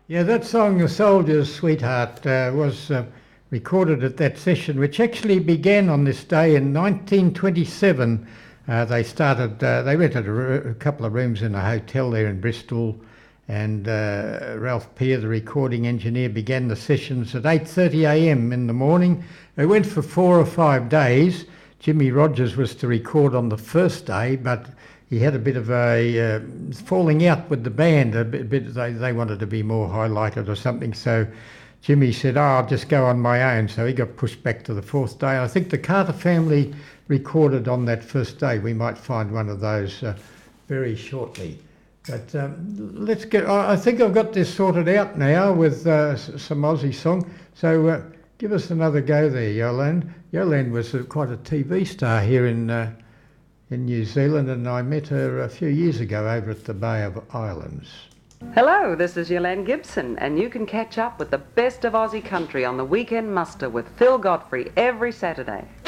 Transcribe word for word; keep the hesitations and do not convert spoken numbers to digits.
Yeah, that song, "The Soldier's Sweetheart," uh, was uh, recorded at that session, which actually began on this day in nineteen twenty-seven. Uh, they started, uh, they rented a, r- a couple of rooms in a hotel there in Bristol, and uh, Ralph Peer, the recording engineer, began the sessions at eight thirty a m in the morning. They went for four or five days. Jimmy Rogers was to record on the first day, but he had a bit of a uh, falling out with the band. A bit, bit they, they wanted to be more highlighted or something. So Jimmy said, "Oh, I'll just go on my own." So he got pushed back to the fourth day. I think the Carter family recorded on that first day. We might find one of those uh, very shortly. But um, let's get. I I think I've got this sorted out now with uh, s- some Aussie song. So uh, give us another go there, Yolande. Yolande was uh, quite a T V star here in. Uh, in New Zealand, and I met her a few years ago over at the Bay of Islands. Hello, this is Yolande Gibson, and you can catch up with the best of Aussie country on the Weekend Muster with Phil Godfrey every Saturday.